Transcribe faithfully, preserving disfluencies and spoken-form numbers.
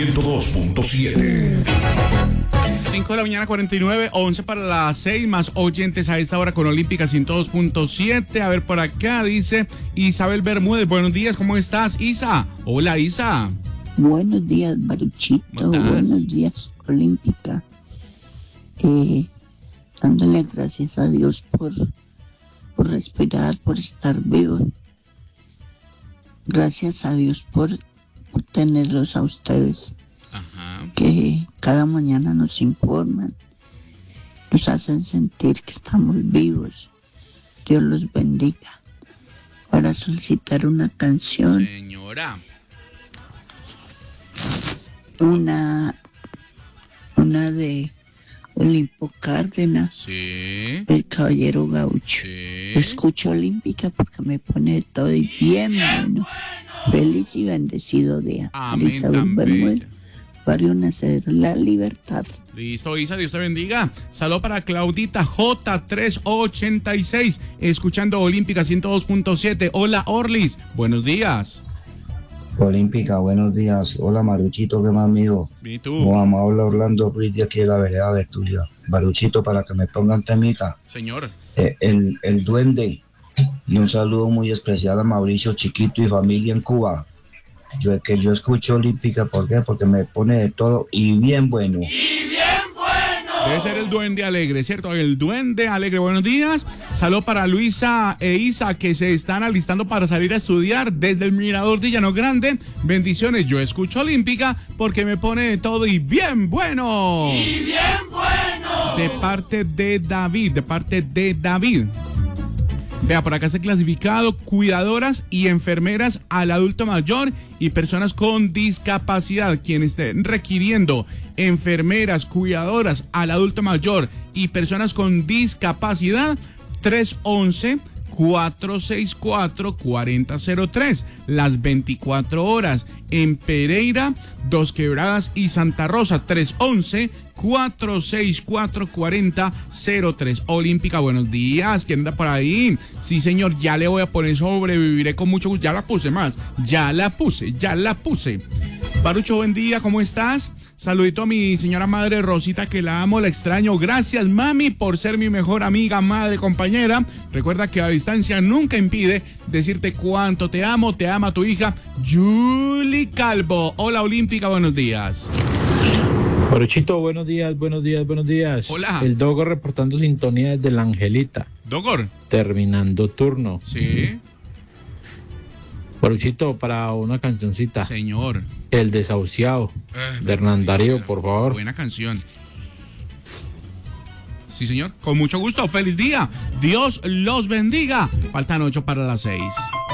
ciento dos punto siete. cinco de la mañana, cuarenta y nueve, once para las seis, más oyentes a esta hora con Olímpica ciento dos punto siete. A ver, por acá dice Isabel Bermúdez. Buenos días, ¿cómo estás, Isa? Hola, Isa. Buenos días, Baruchito. Buenos días, Olímpica. Eh, dándole gracias a Dios por, por respirar, por estar vivo. Gracias a Dios por, por tenerlos a ustedes. Ajá. Que cada mañana nos informan, nos hacen sentir que estamos vivos. Dios los bendiga. Para solicitar una canción. Señora. Una, una de Olimpo Cárdenas. Sí. El Caballero Gaucho. Sí. Escucho Olímpica porque me pone todo y bien bueno. Feliz y bendecido día. Amén, Elizabeth tan Bermúdez, bella. Barrio Nacer, La Libertad. Listo, Isa, Dios te bendiga. Saludo para Claudita J trescientos ochenta y seis, escuchando Olímpica ciento dos punto siete. Hola, Orlis, buenos días. Olímpica, buenos días. Hola, Maruchito, ¿qué más, mijo? ¿Y tú? Como vamos a hablar Orlando Ruiz de aquí de la vereda de Tulia. Maruchito, para que me pongan temita. Señor. Eh, el, el duende. Y un saludo muy especial a Mauricio Chiquito y familia en Cuba. Yo es que yo escucho Olímpica, ¿por qué? Porque me pone de todo y bien bueno. Debe ser el duende alegre, ¿cierto? El duende alegre, buenos días. Saludo para Luisa e Isa, que se están alistando para salir a estudiar desde el Mirador de Llano Grande. Bendiciones, yo escucho Olímpica porque me pone de todo y bien bueno. Y bien bueno. De parte de David, de parte de David. Vea, por acá está clasificado: cuidadoras y enfermeras al adulto mayor y personas con discapacidad. Quienes estén requiriendo enfermeras, cuidadoras al adulto mayor y personas con discapacidad, tres once, cuatro seis cuatro, cuatro cero cero tres. Las veinticuatro horas en Pereira, Dos Quebradas y Santa Rosa. Tres once, cuatro seis cuatro, cuatro cero cero tres. Olímpica, buenos días. ¿Quién anda por ahí? Sí, señor, ya le voy a poner Sobreviviré con mucho gusto. Ya la puse más. Ya la puse, ya la puse. Barucho, buen día, ¿cómo estás? Saludito a mi señora madre Rosita, que la amo, la extraño. Gracias, mami, por ser mi mejor amiga, madre, compañera. Recuerda que a distancia nunca impide decirte cuánto te amo. Te ama tu hija, Julie Calvo. Hola, Olímpica, buenos días. Baruchito, buenos días, buenos días, buenos días. Hola. El Dogo reportando sintonía desde la Angelita. Dogor. Terminando turno. Sí. Baruchito, para una cancioncita. Señor. El Desahuciado, Eh, de Hernán Darío, por favor. Buena canción. Sí, señor. Con mucho gusto. Feliz día. Dios los bendiga. Faltan ocho para las seis.